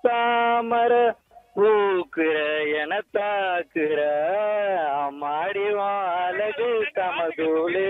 தாமர பூக்குற என தாக்குற அம்மாடிவான் அழகு தமதூளு.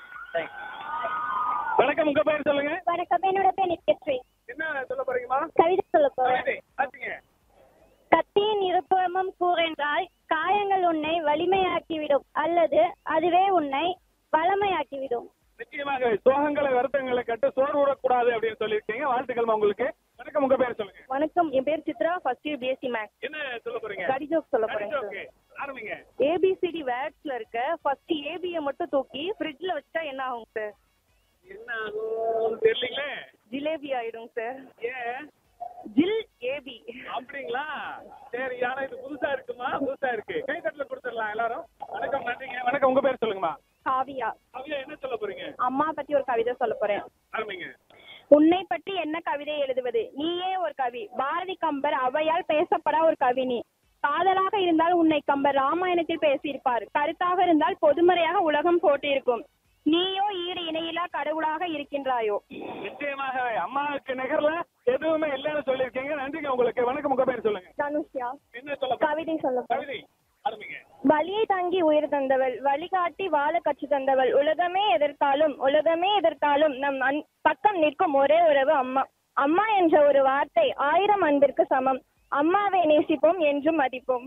வணக்கம், உங்க பேர் சொல்லுங்க. வணக்கம், என்னோட பேர் நித்யஸ்ரீ. என்ன சொல்ல போறீங்கம்மா? கவிதை சொல்ல போறேன். கத்தியின் இருபுறமும் கூறென்றால் காயங்கள் உன்னை வலிமையாக்கிவிடும், அல்லது அதுவே உன்னை வளமையாக்கிவிடும். நிச்சயமாக சோகங்களை வருத்தங்களை கட்டு சோறு விடக்கூடாது அப்படின்னு சொல்லியிருக்கீங்க. வாழ்த்துக்கள் உங்களுக்கு. வணக்கம், உங்க பேர் சொல்லுங்க. வணக்கம், என் பேர் Chitra. First year BSc maths. என்ன சொல்ல போறீங்க? கடிஜோக் சொல்ல போறேன். ஆரம்பிங்க. ஏபிசிடி வேர்ட்ஸ்ல இருக்க ஃபர்ஸ்ட் ஏபியை மட்டும் தூக்கி ஃப்ரிட்ஜ்ல வச்சா என்ன ஆகும் சார்? என்ன ஆகும் தெரியலீங்களே. ஜிலேபி ஆயிடும் சார். ஏன்? ஜில் ஏபி. அப்படிங்களா? சரி, ஆனா இது புதுசா இருக்குமா? புதுசா இருக்கு. கை தட்டல கொடுத்துடலாம் எல்லாரும். வணக்கம், நன்றிங்க. வணக்கம், உங்க பேர் சொல்லுங்கம்மா. காவியா. காவியா, என்ன சொல்ல போறீங்க? அம்மா பத்தி ஒரு கவிதை சொல்ல போறேன். ஆரம்பிங்க. உன்னை பற்றி என்ன கவிதை எழுதுவது? நீயே ஒரு கவி. பாரதி கம்பர் அவையால் பேசப்பட ஒரு கவினி. காதலாக இருந்தால் உன்னை கம்பர் ராமாயணத்தில் பேசியிருப்பார். கருத்தாக இருந்தால் பொதுமறையாக உலகம் போட்டிருக்கும். நீயோ ஈடு இணையில்லா கடவுளாக இருக்கின்றாயோ. நிச்சயமாக அம்மாவுக்கு நிகர்ல எதுவுமே இல்லைன்னு சொல்லியிருக்கீங்க. நன்றிங்க உங்களுக்கு. வணக்கம், உங்க பேர் சொல்லுங்க. தனுஷ்யா. என்ன சொல்ல? கவிதை சொல்ல போறேன். கவிதை ஆரம்பிங்க. வலியை தாங்கி உயிர் தந்தவள், வழிகாட்டி வாழ கற்று தந்தவள், உலகமே எதிர்த்தாலும் நம் பக்கம் நிற்கும் ஒரே உறவு அம்மா. அம்மா என்ற ஒரு வார்த்தை 1000 அன்பிற்கு சமம். அம்மாவை நேசிப்போம், என்றும் மதிப்போம்.